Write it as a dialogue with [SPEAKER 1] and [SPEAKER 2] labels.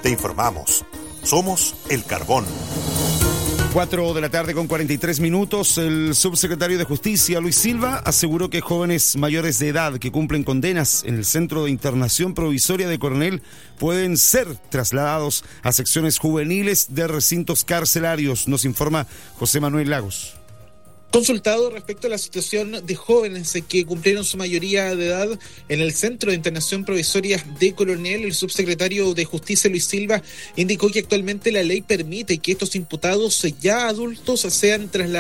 [SPEAKER 1] Te informamos. Somos El Carbón.
[SPEAKER 2] 4:43 p.m. El subsecretario de Justicia, Luis Silva, aseguró que jóvenes mayores de edad que cumplen condenas en el Centro de Internación Provisoria de Coronel pueden ser trasladados a secciones juveniles de recintos carcelarios. Nos informa José Manuel Lagos.
[SPEAKER 3] Consultado respecto a la situación de jóvenes que cumplieron su mayoría de edad en el Centro de Internación Provisoria de Coronel, el subsecretario de Justicia, Luis Silva, indicó que actualmente la ley permite que estos imputados ya adultos sean trasladados